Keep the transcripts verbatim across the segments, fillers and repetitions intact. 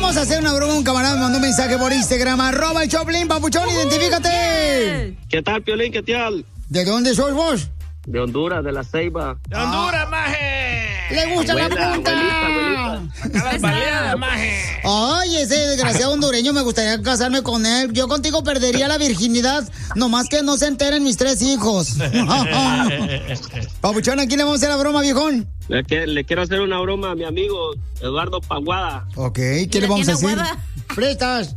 vamos a hacer una broma. Un camarada me mandó un mensaje por Instagram. Arroba el Choplin, papuchón, identifícate. ¿Qué tal, Piolín? ¿Qué tal? ¿De dónde sos vos? De Honduras, de La Ceiba. ¡De Honduras, ah. maje! ¡Le gusta abuela, la punta! Abuelita, abuelita. Acá las baleadas, maje. Ay, ese desgraciado hondureño, me gustaría casarme con él. Yo contigo perdería la virginidad, nomás que no se enteren mis tres hijos. Papuchón, ¿a quién le vamos a hacer la broma, viejón? Le, que, le quiero hacer una broma a mi amigo Eduardo Paguada. Ok, ¿qué le vamos a decir? Aguada? Prestas.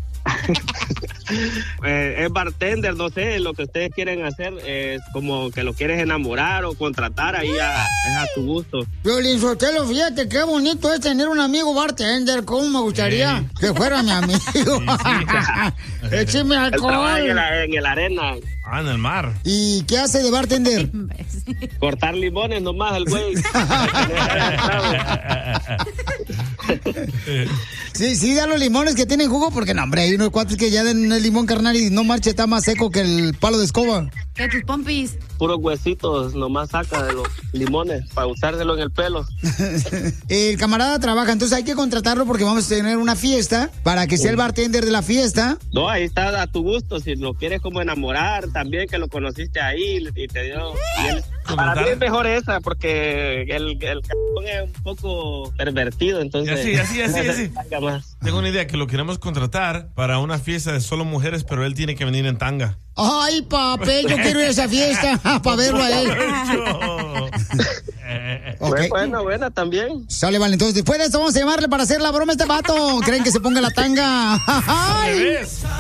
eh, es bartender, no sé, lo que ustedes quieren hacer es como que lo quieres enamorar o contratar, ahí a, es a tu gusto. Piolín Sotelo, fíjate qué bonito es tener un amigo bartender, cómo me gustaría sí. que fuera mi amigo. Sí, sí. Écheme alcohol. En, la, en el arena. Ah, en el mar. ¿Y qué hace de bartender? Cortar limones nomás el güey. Sí, sí, da los limones que tienen jugo, porque no, hombre, hay unos cuates que ya den el limón, carnal, y no marche, está más seco que el palo de escoba. ¿Qué tus pompis? Puros huesitos nomás saca de los limones para usárselo en el pelo. El camarada trabaja, entonces hay que contratarlo porque vamos a tener una fiesta para que sea el bartender de la fiesta. No, ahí está a tu gusto, si lo quieres como enamorar también, que lo conociste ahí y te dio... Y él, para mí es mejor esa, porque el, el cabrón es un poco pervertido, entonces... Así, así, así, así. Tengo una idea, que lo queremos contratar para una fiesta de solo mujeres, pero él tiene que venir en tanga. Ay, papel, yo quiero ir a esa fiesta para verlo a él. Okay. Buena, buena también. Sale, vale, entonces después de esto vamos a llamarle para hacer la broma a este vato. ¿Creen que se ponga la tanga? ¡Ay!